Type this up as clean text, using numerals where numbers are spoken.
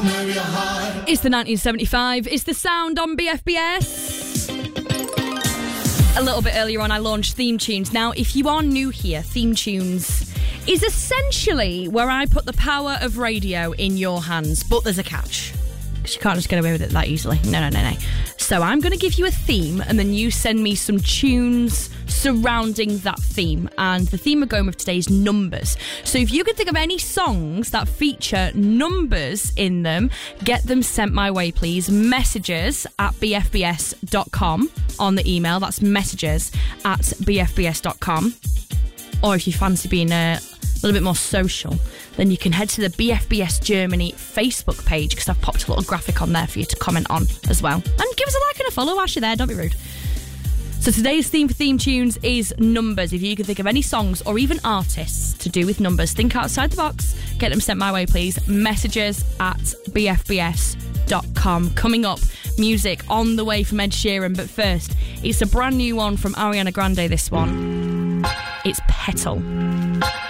It's the 1975. It's the sound on BFBS. A little bit earlier on, I launched Theme Tunes. Now, if you are new here, Theme Tunes is essentially where I put the power of radio in your hands. But there's a catch, because you can't just get away with it that easily. No. So I'm going to give you a theme, and then you send me some tunes surrounding that theme. And the theme we're going with today is numbers. So if you can think of any songs that feature numbers in them, get them sent my way, please. Messages at bfbs.com on the email. That's messages at bfbs.com. Or if you fancy being a little bit more social, then you can head to the BFBS Germany Facebook page, because I've popped a little graphic on there for you to comment on as well. And give us a like and a follow whilst you're there, don't be rude. So today's theme for Theme Tunes is numbers. If you can think of any songs or even artists to do with numbers, think outside the box. Get them sent my way, please. Messages at bfbs.com. Coming up, music on the way from Ed Sheeran. But first, it's a brand new one from Ariana Grande, this one. It's Petal.